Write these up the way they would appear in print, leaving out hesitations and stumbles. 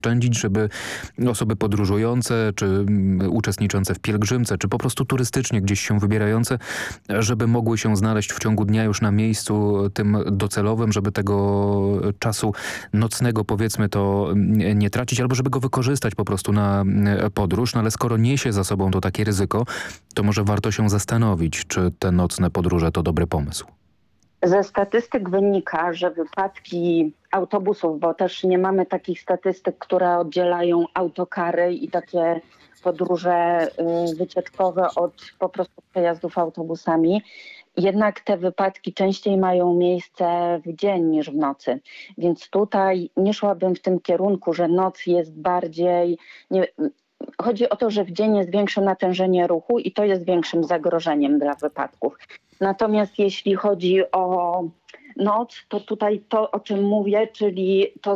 oszczędzić, żeby osoby podróżujące, czy uczestniczące w pielgrzymce, czy po prostu turystycznie gdzieś się wybierające, żeby mogły się znaleźć w ciągu dnia już na miejscu tym docelowym, żeby tego czasu nocnego, powiedzmy to, nie tracić, albo żeby go wykorzystać po prostu na podróż. No ale skoro niesie za sobą to takie ryzyko, to może warto się zastanowić, czy te nocne podróże to dobry pomysł. Ze statystyk wynika, że wypadki autobusów, bo też nie mamy takich statystyk, które oddzielają autokary i takie podróże wycieczkowe od po prostu przejazdów autobusami. Jednak te wypadki częściej mają miejsce w dzień niż w nocy. Więc tutaj nie szłabym w tym kierunku, że noc jest bardziej... Chodzi o to, że w dzień jest większe natężenie ruchu i to jest większym zagrożeniem dla wypadków. Natomiast jeśli chodzi o noc, to tutaj to, o czym mówię, czyli to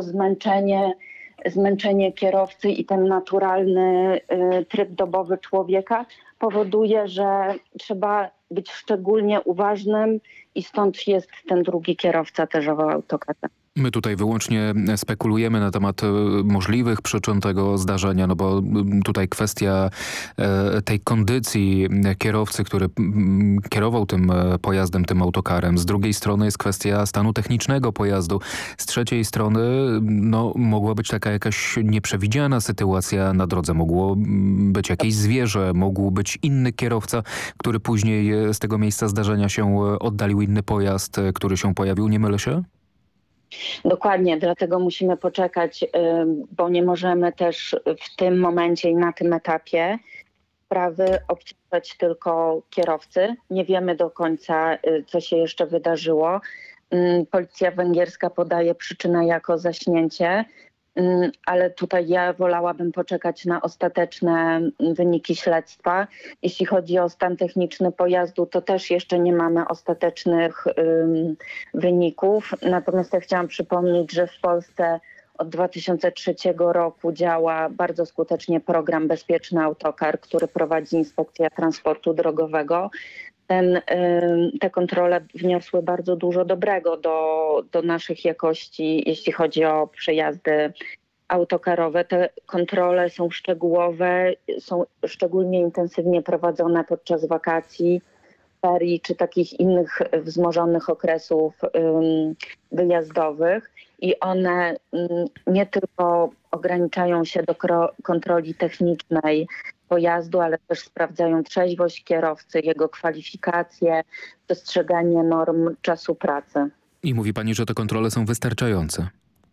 zmęczenie kierowcy i ten naturalny tryb dobowy człowieka powoduje, że trzeba być szczególnie uważnym i stąd jest ten drugi kierowca też w autokarze. My tutaj wyłącznie spekulujemy na temat możliwych przyczyn tego zdarzenia, no bo tutaj kwestia tej kondycji kierowcy, który kierował tym pojazdem, tym autokarem. Z drugiej strony jest kwestia stanu technicznego pojazdu. Z trzeciej strony no, mogła być taka jakaś nieprzewidziana sytuacja na drodze. Mogło być jakieś zwierzę, mógł być inny kierowca, który później z tego miejsca zdarzenia się oddalił, inny pojazd, który się pojawił. Nie mylę się? Dokładnie, dlatego musimy poczekać, bo nie możemy też w tym momencie i na tym etapie sprawy obciążać tylko kierowcy. Nie wiemy do końca, co się jeszcze wydarzyło. Policja węgierska podaje przyczynę jako zaśnięcie, ale tutaj ja wolałabym poczekać na ostateczne wyniki śledztwa. Jeśli chodzi o stan techniczny pojazdu, to też jeszcze nie mamy ostatecznych wyników. Natomiast ja chciałam przypomnieć, że w Polsce od 2003 roku działa bardzo skutecznie program Bezpieczny Autokar, który prowadzi Inspekcja Transportu Drogowego. Te kontrole wniosły bardzo dużo dobrego do naszych jakości, jeśli chodzi o przejazdy autokarowe. Te kontrole są szczegółowe, są szczególnie intensywnie prowadzone podczas wakacji, ferii czy takich innych wzmożonych okresów wyjazdowych i one nie tylko ograniczają się do kontroli technicznej pojazdu, ale też sprawdzają trzeźwość kierowcy, jego kwalifikacje, przestrzeganie norm czasu pracy. I mówi pani, że te kontrole są wystarczające?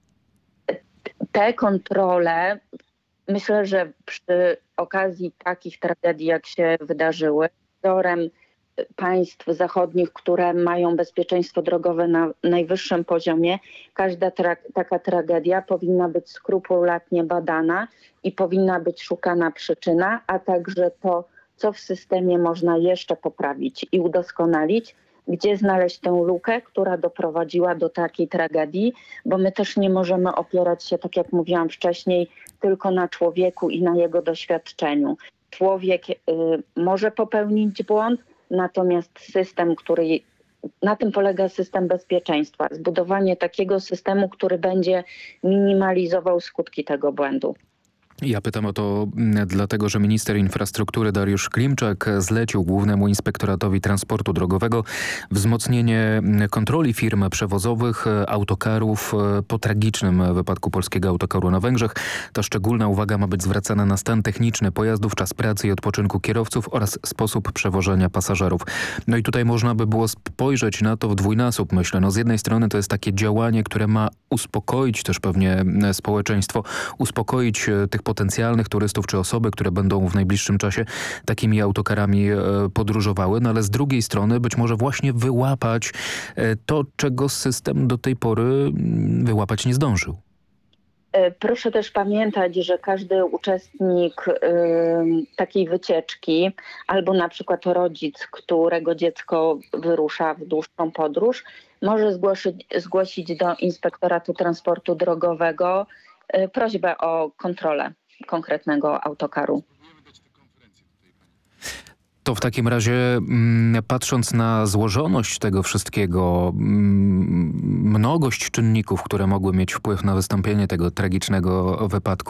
Te kontrole, myślę, że przy okazji takich tragedii, jak się wydarzyły, wzorem państw zachodnich, które mają bezpieczeństwo drogowe na najwyższym poziomie, każda taka tragedia powinna być skrupulatnie badana i powinna być szukana przyczyna, a także to, co w systemie można jeszcze poprawić i udoskonalić, gdzie znaleźć tę lukę, która doprowadziła do takiej tragedii, bo my też nie możemy opierać się, tak jak mówiłam wcześniej, tylko na człowieku i na jego doświadczeniu. Człowiek może popełnić błąd, natomiast system, na tym polega system bezpieczeństwa. Zbudowanie takiego systemu, który będzie minimalizował skutki tego błędu. Ja pytam o to dlatego, że minister infrastruktury Dariusz Klimczak zlecił Głównemu Inspektoratowi Transportu Drogowego wzmocnienie kontroli firm przewozowych autokarów po tragicznym wypadku polskiego autokaru na Węgrzech. Ta szczególna uwaga ma być zwracana na stan techniczny pojazdów, czas pracy i odpoczynku kierowców oraz sposób przewożenia pasażerów. No i tutaj można by było spojrzeć na to w dwójnasób, myślę. No z jednej strony to jest takie działanie, które ma uspokoić też pewnie społeczeństwo, uspokoić tych potencjalnych turystów czy osoby, które będą w najbliższym czasie takimi autokarami podróżowały, no ale z drugiej strony być może właśnie wyłapać to, czego system do tej pory wyłapać nie zdążył. Proszę też pamiętać, że każdy uczestnik takiej wycieczki albo na przykład rodzic, którego dziecko wyrusza w dłuższą podróż, może zgłosić do Inspektoratu Transportu Drogowego prośbę o kontrolę konkretnego autokaru. To w takim razie, patrząc na złożoność tego wszystkiego, mnogość czynników, które mogły mieć wpływ na wystąpienie tego tragicznego wypadku,